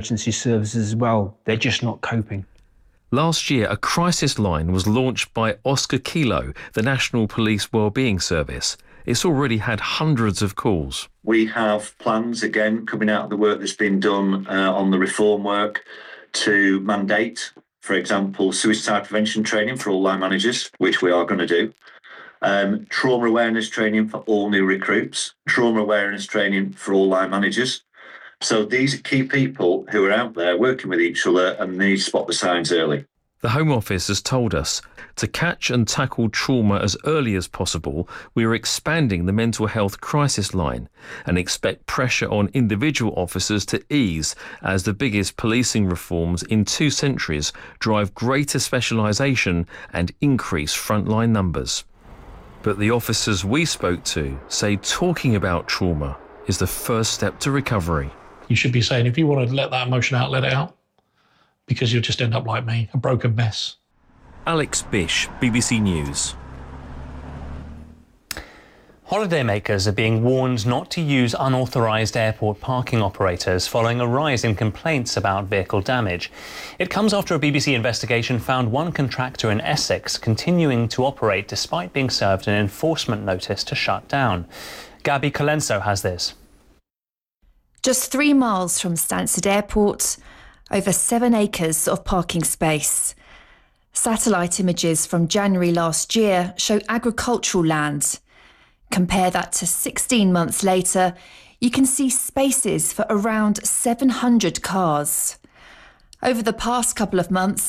emergency services as well. They're just not coping. Last year, a crisis line was launched by Oscar Kilo, the National Police Wellbeing Service. It's already had hundreds of calls. We have plans, again, coming out of the work that's been done on the reform work to mandate, for example, suicide prevention training for all line managers, which we are going to do. Trauma awareness training for all new recruits, trauma awareness training for all line managers. So these are key people who are out there working with each other and need to spot the signs early. The Home Office has told us to catch and tackle trauma as early as possible, we are expanding the mental health crisis line and expect pressure on individual officers to ease as the biggest policing reforms in 2 centuries drive greater specialisation and increase frontline numbers. But the officers we spoke to say talking about trauma is the first step to recovery. You should be saying, if you want to let that emotion out, let it out, because you'll just end up like me, a broken mess. Alex Bish, BBC News. Holidaymakers are being warned not to use unauthorised airport parking operators following a rise in complaints about vehicle damage. It comes after a BBC investigation found one contractor in Essex continuing to operate despite being served an enforcement notice to shut down. Gabby Colenso has this. Just 3 miles from Stansted Airport, over 7 acres of parking space. Satellite images from January last year show agricultural land. Compare that to 16 months later, you can see spaces for around 700 cars. Over the past couple of months,